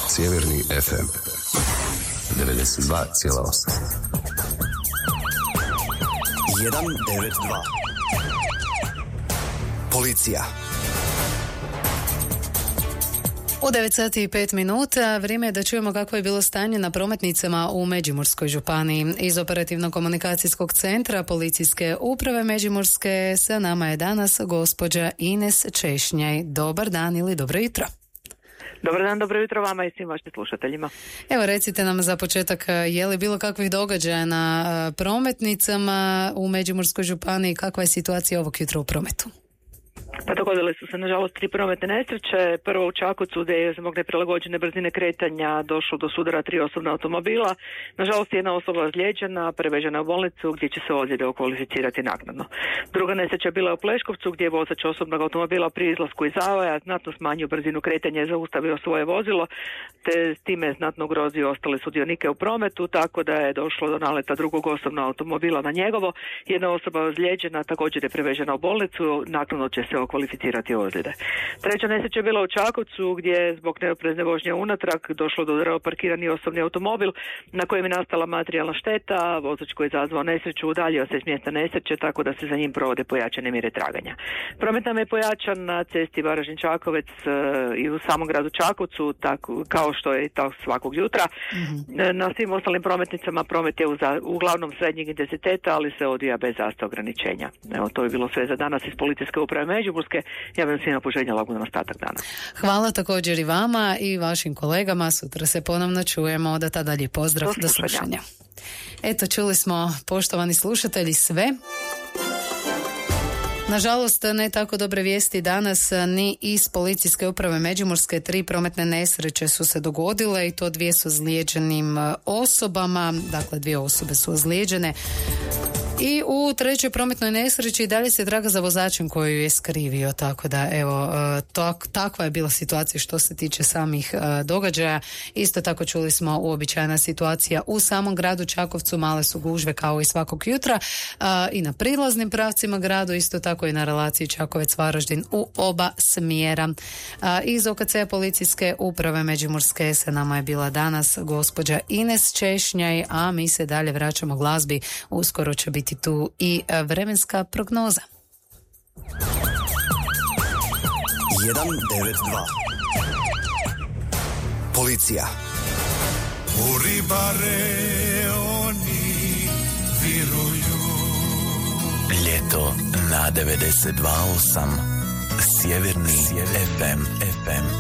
Sjeverni FM 92,8 192. Policija. U 9 sati i 5 minuta vrijeme je da čujemo kakvo je bilo stanje na prometnicama u Međimurskoj županiji. Iz operativno-komunikacijskog centra policijske uprave Međimurske sa nama je danas gospođa Ines Češnjaj. Dobar dan ili dobro jutro. Dobar dan, dobro jutro vama i svim vašim slušateljima. Evo recite nam za početak, je li bilo kakvih događaja na prometnicama u Međimurskoj županiji? Kakva je situacija ovog jutra u prometu? Pa dogodile su se nažalost 3 prometne nesreće. Prvo u Čakovcu gdje je zbog neprilagođene brzine kretanja došlo do sudara 3 osobna automobila. Nažalost jedna osoba ozlijeđena, prevežena u bolnicu gdje će se ozljede okvalificirati naknadno. Druga nesreća je bila u Pleškovcu gdje je vozač osobnog automobila pri izlasku iz zavoja znatno smanjio brzinu kretanja i zaustavio svoje vozilo, te s time znatno ugrozio ostale sudionike u prometu, tako da je došlo do naleta drugog osobnog automobila na njegovo. Jedna osoba ozlijeđena, također je prevežena u bolnicu, naknadno će se okvalificirati ozljede. Treća nesreća je bila u Čakovcu gdje je zbog neoprezne vožnje unatrag došlo do udara parkirani osobni automobil na kojem je nastala materijalna šteta. Vozač koji je izazvao nesreću udaljio se s mjesta nesreće, tako da se za njim provode pojačane mjere traganja. Promet nam je pojačan na cesti Varaždin-Čakovec i u samom gradu Čakovcu, tako kao što je tako svakog jutra. Na svim ostalim prometnicama promet je uglavnom srednjeg intenziteta, ali se odvija bez zastoja ograničenja. Evo, to je bilo sve za danas iz policijske uprave Međimurske. Ja bih svima poželjela lagodan ostatak dana. Hvala također i vama i vašim kolegama. Sutra se ponovno čujemo. Da tada lijep pozdrav. Do slušanja. Eto, čuli smo, poštovani slušatelji, sve. Nažalost, ne tako dobre vijesti danas ni iz policijske uprave Međimurske. 3 prometne nesreće su se dogodile i to 2 s ozlijeđenim osobama. Dakle, 2 osobe su ozlijeđene. I u 3. prometnoj nesreći dalje se traga za vozačem koju je skrivio, tako da evo, takva je bila situacija što se tiče samih događaja. Isto tako čuli smo uobičajena situacija u samom gradu Čakovcu, male su gužve kao i svakog jutra i na prilaznim pravcima gradu, isto tako i na relaciji Čakovec-Varaždin u oba smjera. Iz OKC policijske uprave Međimurske sa nama je bila danas gospođa Ines Češnjaj, a mi se dalje vraćamo glazbi. Uskoro će biti tu i vremenska prognoza. 192. Policija. U ribare oni viruju. Ljeto na 92,8. Sjeverni FM.